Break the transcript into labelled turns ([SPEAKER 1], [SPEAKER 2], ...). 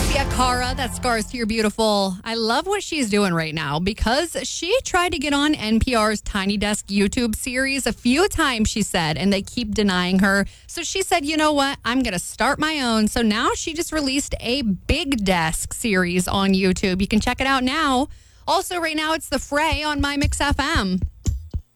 [SPEAKER 1] Yeah, Cara, that Scars to Your Beautiful. I love what she's doing right now because she tried to get on NPR's Tiny Desk YouTube series a few times, she said, and they keep denying her. So she said, you know what? I'm going to start my own. So now she just released a Big Desk series on YouTube. You can check it out now. Also, right now, it's The Fray on My Mix FM.